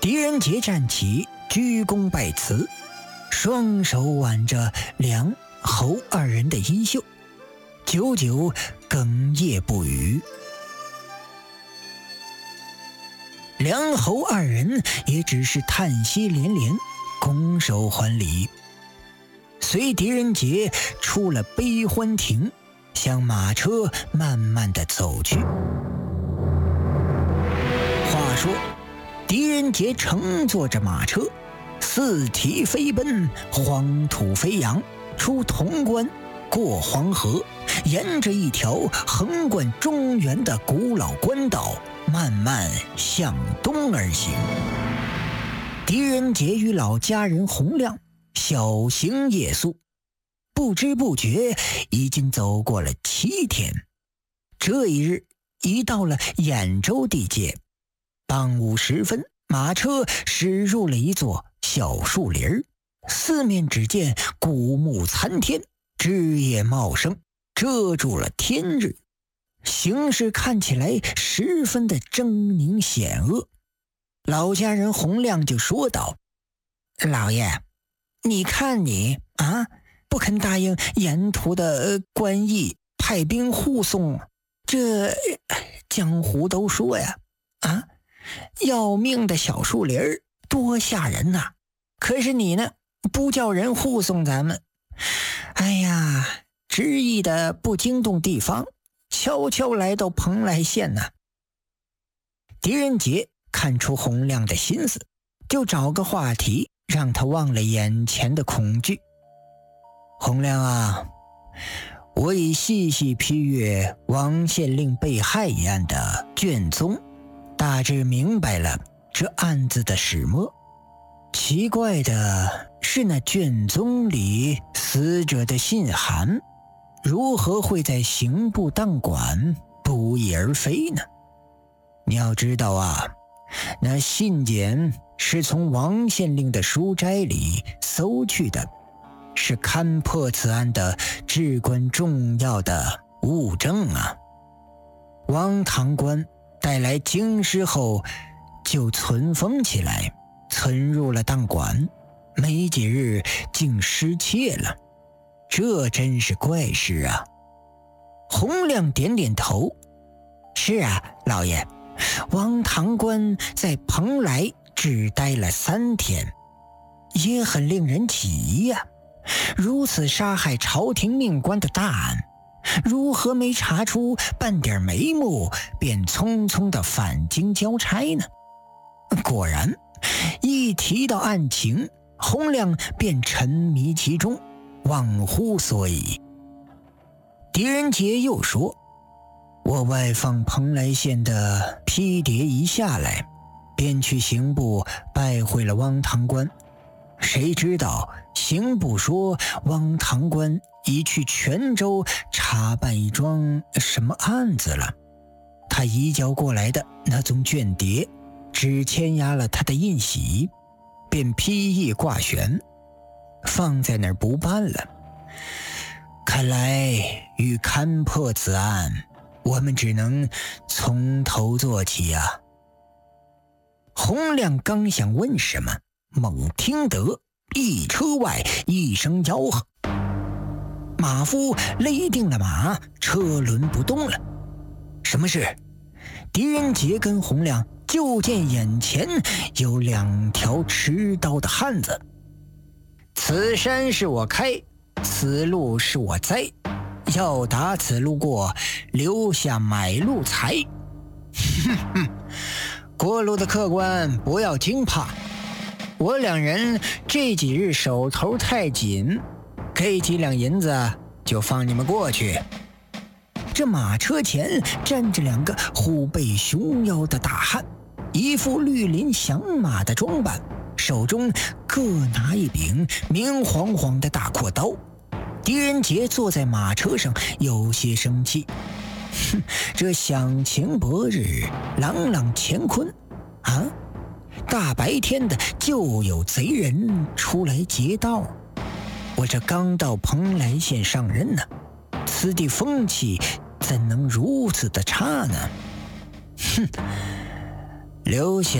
狄仁杰站起，鞠躬拜辞，双手挽着梁侯二人的衣袖，久久哽咽不语。梁侯二人也只是叹息连连，拱手还礼，随狄仁杰出了悲欢亭，向马车慢慢地走去。话说狄仁杰乘坐着马车，四蹄飞奔，黄土飞扬，出潼关，过黄河，沿着一条横贯中原的古老官道慢慢向东而行。狄仁杰与老家人洪亮小行夜宿，不知不觉已经走过了7天。这一日已到了兖州地界，傍午时分，马车驶入了一座小树林，四面只见古木参天，枝叶茂盛，遮住了天日，形势看起来十分的狰狞险恶。老家人洪亮就说道：老爷，你看你不肯答应沿途的官役派兵护送，这江湖都说呀，要命的小树林多吓人呐！可是你呢，不叫人护送咱们，哎呀，执意的不惊动地方，悄悄来到蓬莱县呢。狄仁杰看出洪亮的心思，就找个话题让他忘了眼前的恐惧。洪亮啊，我已细细批阅王县令被害一案的卷宗，大致明白了这案子的始末。奇怪的是，那卷宗里死者的信函如何会在刑部档馆不翼而飞呢？你要知道啊，那信件是从王县令的书斋里搜去的，是勘破此案的至关重要的物证啊。王堂官带来京师后就存封起来，存入了档馆，没几日竟失窃了，这真是怪事啊。洪亮点点头，是啊，老爷，王堂官在蓬莱只待了3天，也很令人起疑呀。如此杀害朝廷命官的大案，如何没查出半点眉目，便匆匆地返京交差呢？果然，一提到案情，洪亮便沉迷其中，忘乎所以。狄仁杰又说，我外放蓬莱县的批牒一下来，便去刑部拜会了汪堂官，谁知道刑部说汪堂官已去泉州查办一桩什么案子了，他移交过来的那宗卷牒只签押了他的印玺，便批议挂悬，放在那儿不办了。看来欲勘破此案，我们只能从头做起啊。洪亮刚想问什么，猛听得驿车外一声吆喝，马夫勒定了马，车轮不动了。什么事？狄仁杰跟洪亮就见眼前有2条持刀的汉子。此山是我开，此路是我栽，要打此路过，留下买路财。过路的客官不要惊怕，我2人这几日手头太紧，给几两银子就放你们过去。这马车前站着2个虎背熊腰的大汉，一副绿林响马的装扮，手中各拿一柄明晃晃的大阔刀。狄仁杰坐在马车上有些生气，这响晴博日，朗朗乾坤啊，大白天的就有贼人出来劫道。我这刚到蓬莱县上任呢，此地风气怎能如此的差呢？留下